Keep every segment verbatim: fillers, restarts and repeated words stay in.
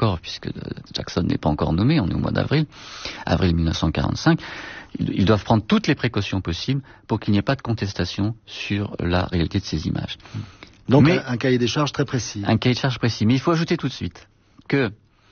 encore, puisque Jackson n'est pas encore nommé, on est au mois d'avril, avril mille neuf cent quarante-cinq, ils doivent prendre toutes les précautions possibles pour qu'il n'y ait pas de contestation sur la réalité de ces images. Donc Mais, un, un cahier des charges très précis. Un cahier de charges précis. Mais il faut ajouter tout de suite que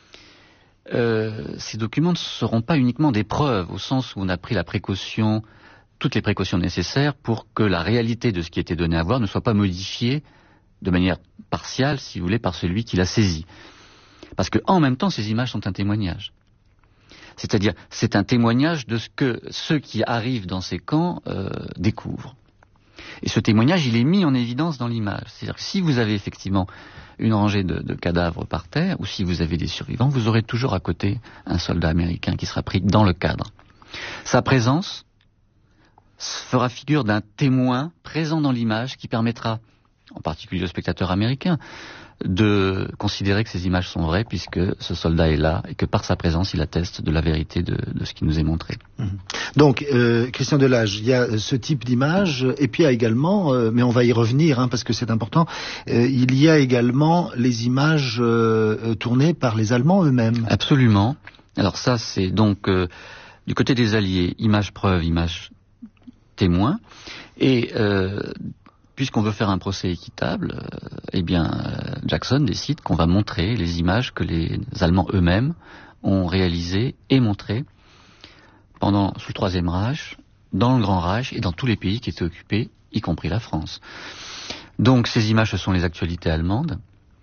euh, ces documents ne seront pas uniquement des preuves, au sens où on a pris la précaution, toutes les précautions nécessaires pour que la réalité de ce qui était donné à voir ne soit pas modifiée de manière partiale, si vous voulez, par celui qui l'a saisi. Parce que en même temps, ces images sont un témoignage. C'est-à-dire, c'est un témoignage de ce que ceux qui arrivent dans ces camps euh, découvrent. Et ce témoignage, il est mis en évidence dans l'image. C'est-à-dire que si vous avez effectivement une rangée de, de cadavres par terre, ou si vous avez des survivants, vous aurez toujours à côté un soldat américain qui sera pris dans le cadre. Sa présence fera figure d'un témoin présent dans l'image qui permettra, en particulier au spectateur américain, de considérer que ces images sont vraies puisque ce soldat est là et que par sa présence il atteste de la vérité de, de ce qui nous est montré. Mmh. Donc, euh, Christian Delage, il y a ce type d'image et puis il y a également, euh, mais on va y revenir hein, parce que c'est important, euh, il y a également les images euh, tournées par les Allemands eux-mêmes. Absolument. Alors ça c'est donc euh, du côté des Alliés, image preuve, image témoin et euh, puisqu'on veut faire un procès équitable, euh, eh bien, euh, Jackson décide qu'on va montrer les images que les Allemands eux-mêmes ont réalisées et montrées pendant sous le Troisième Reich, dans le Grand Reich et dans tous les pays qui étaient occupés, y compris la France. Donc, ces images, ce sont les actualités allemandes.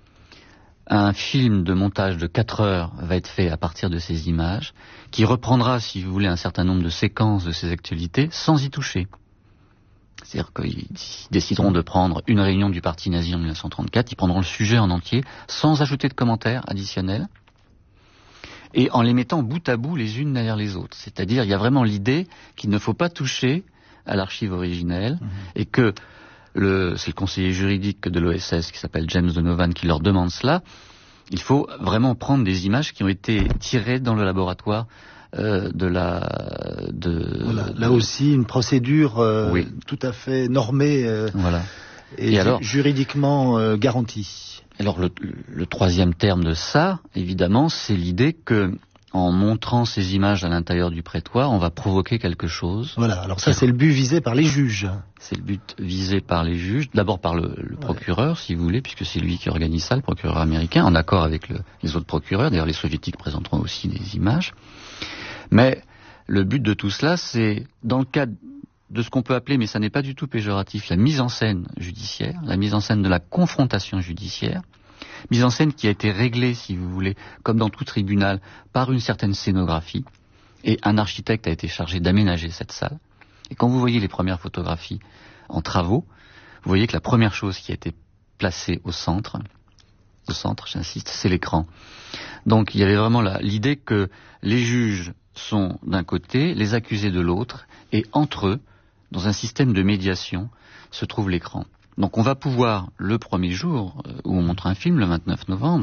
Un film de montage de quatre heures va être fait à partir de ces images, qui reprendra, si vous voulez, un certain nombre de séquences de ces actualités sans y toucher. C'est-à-dire qu'ils décideront de prendre une réunion du parti nazi en mille neuf cent trente-quatre, ils prendront le sujet en entier, sans ajouter de commentaires additionnels, et en les mettant bout à bout les unes derrière les autres. C'est-à-dire, il y a vraiment l'idée qu'il ne faut pas toucher à l'archive originelle, mmh. et que le, c'est le conseiller juridique de l'O S S qui s'appelle James Donovan qui leur demande cela. Il faut vraiment prendre des images qui ont été tirées dans le laboratoire Euh, de la de voilà, là de, aussi une procédure euh, oui. tout à fait normée euh, voilà. et, et alors, juridiquement euh, garantie. Alors le, le troisième terme de ça, évidemment, c'est l'idée que en montrant ces images à l'intérieur du prétoire, on va provoquer quelque chose. Voilà, alors ça c'est le but visé par les juges. C'est le but visé par les juges, d'abord par le, le procureur, ouais. si vous voulez, puisque c'est lui qui organise ça, le procureur américain, en accord avec le, les autres procureurs. D'ailleurs, les soviétiques présenteront aussi des images. Mais le but de tout cela, c'est, dans le cadre de ce qu'on peut appeler, mais ça n'est pas du tout péjoratif, la mise en scène judiciaire, la mise en scène de la confrontation judiciaire, mise en scène qui a été réglée, si vous voulez, comme dans tout tribunal, par une certaine scénographie, et un architecte a été chargé d'aménager cette salle. Et quand vous voyez les premières photographies en travaux, vous voyez que la première chose qui a été placée au centre, au centre, j'insiste, c'est l'écran. Donc il y avait vraiment la, l'idée que les juges sont d'un côté, les accusés de l'autre, et entre eux, dans un système de médiation, se trouve l'écran. Donc on va pouvoir, le premier jour où on montre un film, le vingt-neuf novembre,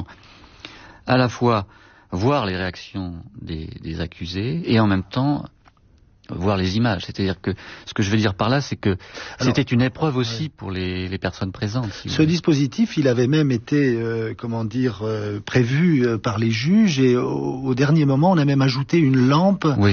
à la fois voir les réactions des, des accusés, et en même temps voir les images. C'est-à-dire que ce que je veux dire par là, c'est que Alors, c'était une épreuve aussi ouais. pour les, les personnes présentes. Si Ce dispositif, il avait même été, euh, comment dire, euh, prévu euh, par les juges, et au, au dernier moment, on a même ajouté une lampe oui.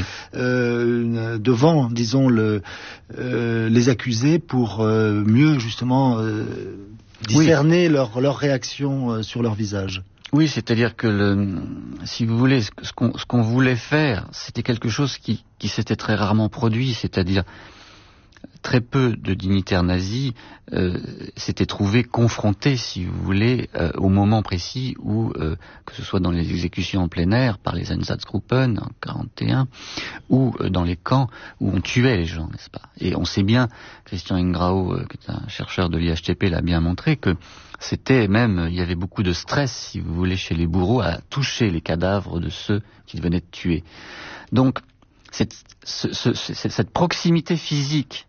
euh, devant, disons, le, euh, les accusés pour euh, mieux justement euh, discerner oui. leur, leur réaction euh, sur leur visage. Oui, c'est-à-dire que, le, si vous voulez, ce qu'on, ce qu'on voulait faire, c'était quelque chose qui, qui s'était très rarement produit, c'est-à-dire très peu de dignitaires nazis euh, s'étaient trouvés confrontés, si vous voulez, euh, au moment précis où, euh, que ce soit dans les exécutions en plein air par les Einsatzgruppen en quarante et un, ou euh, dans les camps où on tuait les gens, n'est-ce pas? Et on sait bien, Christian Ingrao, euh, qui est un chercheur de l'I H T P, l'a bien montré, que c'était même, il y avait beaucoup de stress, si vous voulez, chez les bourreaux à toucher les cadavres de ceux qu'ils venaient de tuer. Donc, cette, ce, ce, cette proximité physique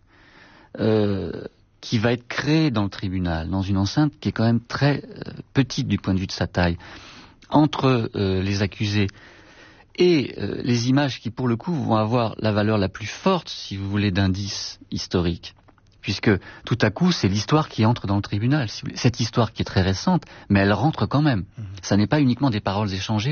euh, qui va être créée dans le tribunal, dans une enceinte qui est quand même très euh, petite du point de vue de sa taille, entre euh, les accusés et euh, les images qui, pour le coup, vont avoir la valeur la plus forte, si vous voulez, d'indice historique. Puisque tout à coup, c'est l'histoire qui entre dans le tribunal. Cette histoire qui est très récente, mais elle rentre quand même. Mmh. Ça n'est pas uniquement des paroles échangées